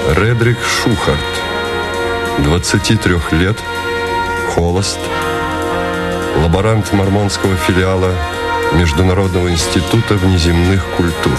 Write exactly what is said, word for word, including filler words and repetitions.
Редрик Шухарт, двадцати трёх лет, холост, лаборант мормонского филиала Международного института внеземных культур.